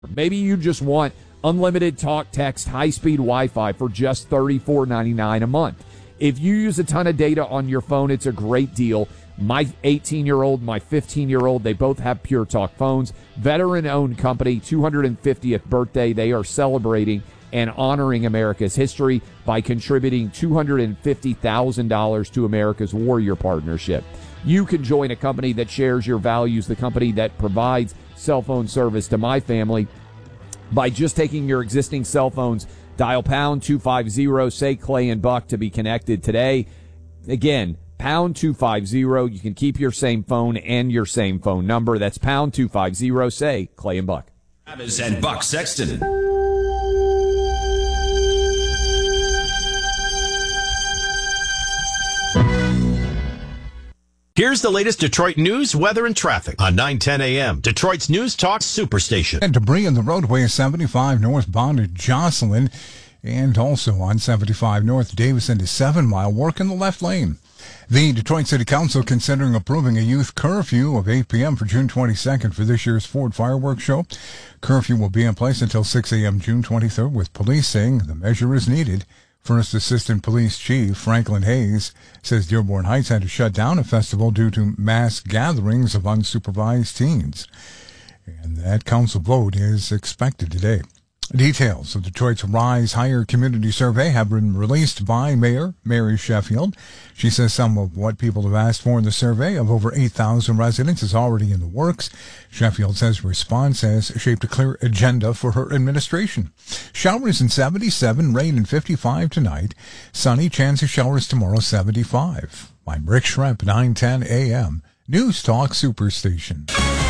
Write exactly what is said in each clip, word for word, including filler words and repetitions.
Maybe you just want unlimited talk, text, high-speed Wi-Fi for just thirty-four ninety-nine a month. If you use a ton of data on your phone, it's a great deal. My eighteen-year-old, my fifteen-year-old, they both have Pure Talk phones. Veteran-owned company, two hundred fiftieth birthday. They are celebrating and honoring America's history by contributing two hundred fifty thousand dollars to America's Warrior Partnership. You can join a company that shares your values, the company that provides cell phone service to my family, by just taking your existing cell phones, dial pound two fifty, say Clay and Buck to be connected today. Again, pound two fifty. You can keep your same phone and your same phone number. That's pound two fifty, say Clay and Buck. Travis and Buck Sexton. Here's the latest Detroit news, weather, and traffic on nine ten a.m. Detroit's News Talk Superstation. And debris on the roadway seventy-five northbound to Jocelyn, and also on seventy-five north Davison to seven Mile, work in the left lane. The Detroit City Council considering approving a youth curfew of eight p.m. for June twenty-second for this year's Ford Fireworks Show. Curfew will be in place until six a.m. June twenty-third, with police saying the measure is needed. First Assistant Police Chief Franklin Hayes says Dearborn Heights had to shut down a festival due to mass gatherings of unsupervised teens. And that council vote is expected today. Details of Detroit's Rise Higher Community Survey have been released by Mayor Mary Sheffield. She says some of what people have asked for in the survey of over eight thousand residents is already in the works. Sheffield says response has shaped a clear agenda for her administration. Showers in seventy-seven, rain in fifty-five tonight. Sunny, chance of showers tomorrow, seventy-five. I'm Rick Schremp, nine ten a.m. News Talk Superstation.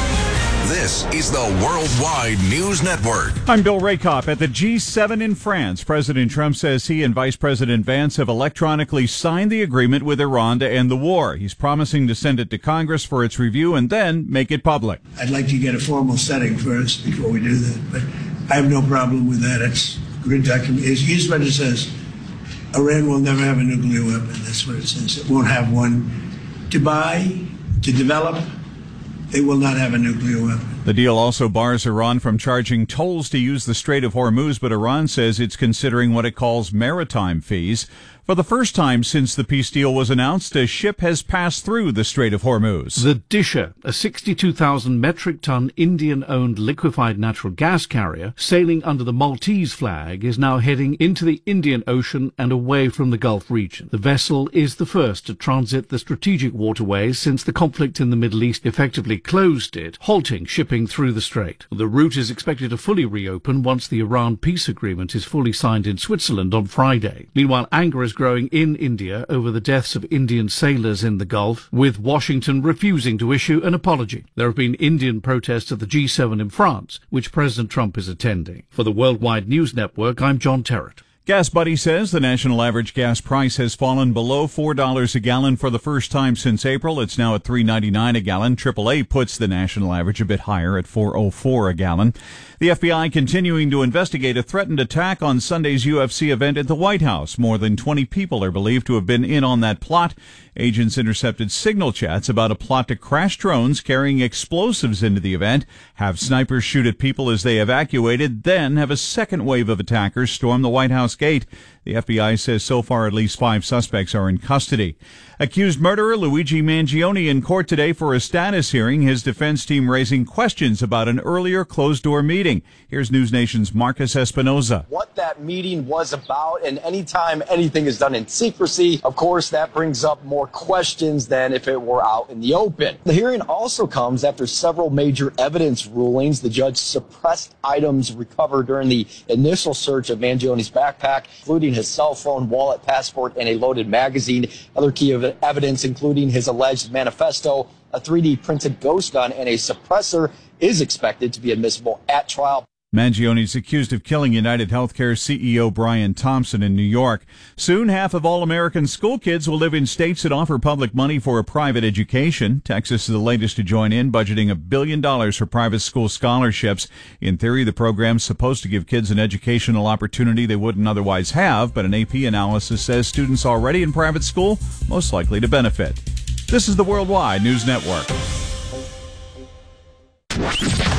This is the Worldwide News Network. I'm Bill Rakoff. At the G seven in France, President Trump says he and Vice President Vance have electronically signed the agreement with Iran to end the war. He's promising to send it to Congress for its review and then make it public. I'd like to get a formal setting first before we do that, but I have no problem with that. It's good document. Here's what it says. Iran will never have a nuclear weapon. That's what it says. It won't have one to buy, to develop. They will not have a nuclear weapon. The deal also bars Iran from charging tolls to use the Strait of Hormuz, but Iran says it's considering what it calls maritime fees. For the first time since the peace deal was announced, a ship has passed through the Strait of Hormuz. The Disher, a sixty-two thousand metric ton Indian-owned liquefied natural gas carrier sailing under the Maltese flag, is now heading into the Indian Ocean and away from the Gulf region. The vessel is the first to transit the strategic waterways since the conflict in the Middle East effectively closed it, halting shipping through the strait. The route is expected to fully reopen once the Iran peace agreement is fully signed in Switzerland on Friday. Meanwhile, anger is growing in India over the deaths of Indian sailors in the Gulf, with Washington refusing to issue an apology. There have been Indian protests at the G seven in France, which President Trump is attending. For the Worldwide News Network, I'm John Terrett. Gas Buddy says the national average gas price has fallen below four dollars a gallon for the first time since April. It's now at three ninety-nine a gallon. triple A puts the national average a bit higher at four oh four a gallon. The F B I continuing to investigate a threatened attack on Sunday's U F C event at the White House. More than twenty people are believed to have been in on that plot. Agents intercepted signal chats about a plot to crash drones carrying explosives into the event, have snipers shoot at people as they evacuated, then have a second wave of attackers storm the White House gate. The F B I says so far at least five suspects are in custody. Accused murderer Luigi Mangione in court today for a status hearing, his defense team raising questions about an earlier closed-door meeting. Here's News Nation's Marcus Espinoza. What that meeting was about, and anytime anything is done in secrecy, of course, that brings up more questions than if it were out in the open. The hearing also comes after several major evidence rulings. The judge suppressed items recovered during the initial search of Mangione's backpack, including his cell phone, wallet, passport, and a loaded magazine. Other key evidence, including his alleged manifesto, a three D printed ghost gun, and a suppressor, is expected to be admissible at trial. Mangione is accused of killing United Healthcare C E O Brian Thompson in New York. Soon, half of all American school kids will live in states that offer public money for a private education. Texas is the latest to join in, budgeting a billion dollars for private school scholarships. In theory, the program's supposed to give kids an educational opportunity they wouldn't otherwise have, but an A P analysis says students already in private school most likely to benefit. This is the Worldwide News Network.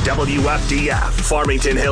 W F D F, Farmington Hills.